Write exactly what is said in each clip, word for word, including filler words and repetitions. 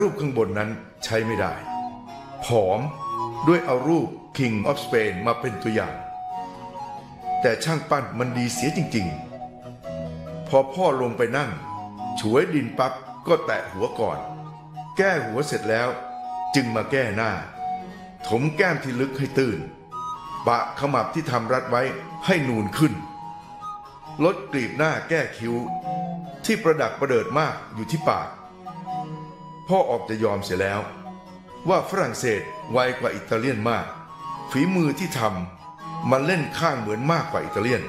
รูปข้างบนนั้นใช้ไม่ได้ผอมด้วยเอารูป King of Spain มาเป็นตัวอย่างแต่ช่างปั้นมันดีเสียจริงๆพอพ่อลงไปนั่งฉวยดินปั๊บก็แตะหัวก่อนแก้หัวเสร็จแล้วจึงมาแก้หน้าถมแก้มที่ลึกให้ตื้นปะขมับที่ทำรัดไว้ให้นูนขึ้นลดกลีบหน้าแก้คิ้วที่ประดักประเดิดมากอยู่ที่ปากพ่อออกจะยอมเสียแล้วว่าฝรั่งเศสไวกว่าอิตาเลียนมากฝีมือที่ทำมันเล่นข้างเหมือนมากกว่าอิตาเลียน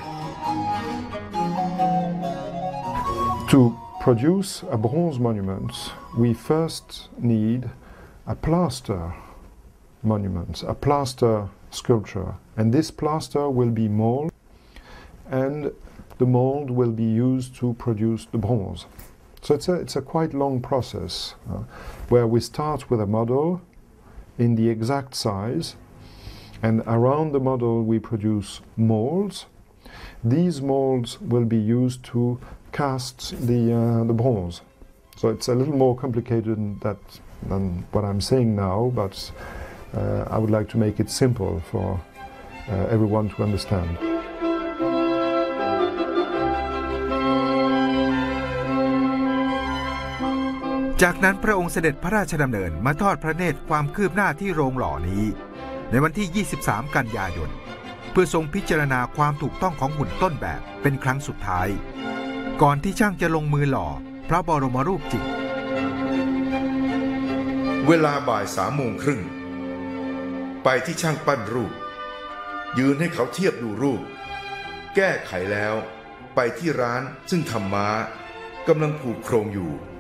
To produce a bronze monument, we first need a plaster monument, a plaster sculpture, and this plaster will be mold, and the mold will be used to produce the bronze. So it's a, it's a quite long process uh, where we start with a model in the exact size, and around the model we produce molds. These molds will be used to cast the, uh, the bronze. So it's a little more complicated than, that, than what I'm saying now, but uh, I would like to make it simple for uh, everyone to understand. จากนั้นพระองค์เสด็จพระราชดำเนินมาทอดพระเนตรความคืบหน้าที่โรงหล่อนี้ในวันที่ ยี่สิบสาม กันยายนเพื่อทรงพิจารณาความถูกต้องของหุ่นต้นแบบเป็นครั้งสุดท้ายก่อนที่ช่างจะลงมือหล่อพระบรมรูปจริงเวลาบ่ายสามโมงครึ่งไปที่ช่างปั้นรูปยืนให้เขาเทียบดูรูปแก้ไขแล้วไปที่ร้านซึ่งทำม้ากำลังผูกโครงอยู่